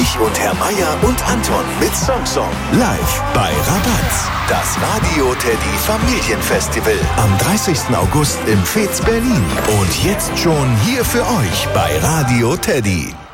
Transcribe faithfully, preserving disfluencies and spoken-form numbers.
Ulrich und Herr Meier und Anton mit Song Song. Live bei Rabatz. Das Radio Teddy Familienfestival am dreißigsten August im Fez Berlin. Und jetzt schon hier für euch bei Radio Teddy.